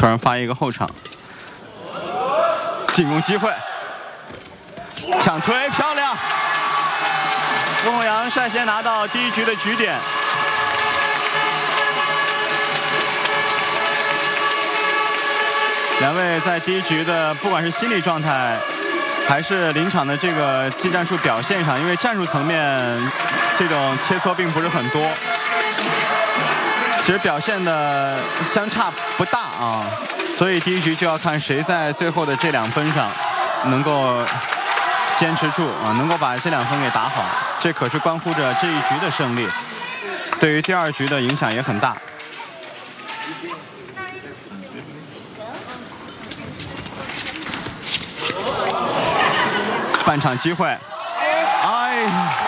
突然发一个后场，进攻机会，抢推漂亮！翁宏阳率先拿到第一局的局点。两位在第一局的不管是心理状态，还是临场的这个技战术表现上，因为战术层面这种切磋并不是很多，其实表现的相差不大啊。所以第一局就要看谁在最后的这2分上能够坚持住啊，能够把这2分给打好，这可是关乎着这一局的胜利，对于第2局的影响也很大。半场机会，哎。